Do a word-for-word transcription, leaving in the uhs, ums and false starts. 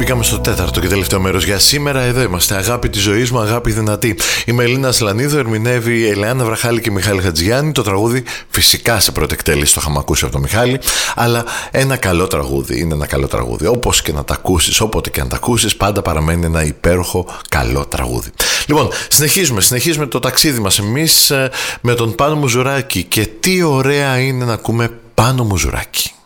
Μπήκαμε στο τέταρτο και τελευταίο μέρος για σήμερα. Εδώ είμαστε. Αγάπη της ζωής μου, αγάπη δυνατή. Η Μελίνα Ασλανίδου ερμηνεύει η Ελεάνα Βραχάλη και Μιχάλη Χατζηγιάννη. Το τραγούδι φυσικά σε πρώτη εκτέλεση το είχαμε ακούσει από τον Μιχάλη. Αλλά ένα καλό τραγούδι. Είναι ένα καλό τραγούδι. Όπως και να τα ακούσεις, όποτε και να τα ακούσεις, πάντα παραμένει ένα υπέροχο καλό τραγούδι. Λοιπόν, συνεχίζουμε. Συνεχίζουμε το ταξίδι μας εμείς με τον Πάνο Μουζουράκη. Και τι ωραία είναι να ακούμε Πάνο Μουζουράκη.